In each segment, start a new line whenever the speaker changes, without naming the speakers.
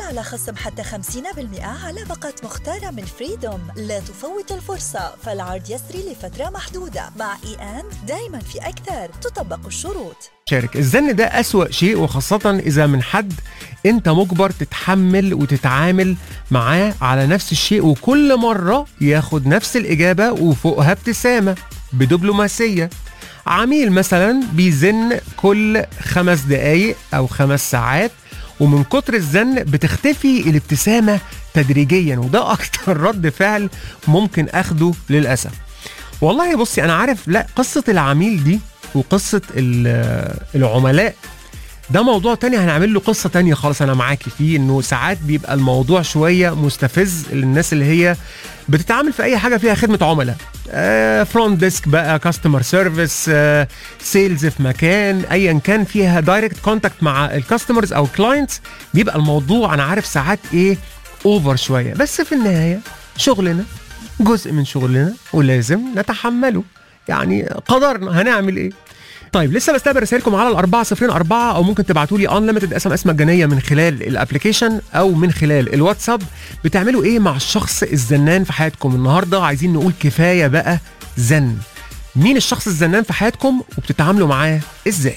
على خصم حتى 50% على باقة مختارة من فريدوم. لا تفوت الفرصة، فالعرض يسري لفترة محدودة. مع دايما في أكثر، تطبق الشروط.
شارك. الزن ده أسوأ شيء، وخاصة إذا من حد أنت مجبر تتحمل وتتعامل معاه على نفس الشيء، وكل مرة ياخد نفس الإجابة وفوقها ابتسامة بدبلوماسية. عميل مثلا بيزن كل 5 دقايق أو 5 ساعات، ومن كتر الزن بتختفي الابتسامة تدريجيا، وده أكتر رد فعل ممكن أخده للأسف. والله بصي، أنا عارف لا، قصة العميل دي وقصة العملاء ده موضوع تاني، هنعمل له قصة تانية خالص. أنا معاكي فيه إنه ساعات بيبقى الموضوع شوية مستفز للناس اللي هي بتتعامل في أي حاجة فيها خدمة عملاء، فرونت ديسك بقى، كاستمر سيرفيس، سيلز في مكان أيا كان فيها دايركت كونتاكت مع الكاستمرز أو كلاينتس. بيبقى الموضوع أنا عارف ساعات إيه أوفر شوية، بس في النهاية شغلنا، جزء من شغلنا ولازم نتحمله، يعني قدرنا، هنعمل إيه؟ طيب لسه بستقبل رسائلكم على 4004، او ممكن تبعتوا لي unlimited SMS مجانيه من خلال الابلكيشن او من خلال الواتساب. بتعملوا ايه مع الشخص الزنان في حياتكم؟ النهارده عايزين نقول كفايه بقى زن. مين الشخص الزنان في حياتكم وبتتعاملوا معاه ازاي؟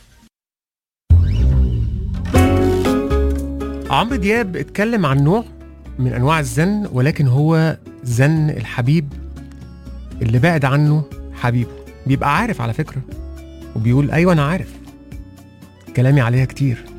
عمرو دياب اتكلم عن نوع من انواع الزن، ولكن هو زن الحبيب اللي بعد عنه حبيبه. بيبقى عارف على فكره وبيقول ايوه انا عارف، كلامي عليها كتير،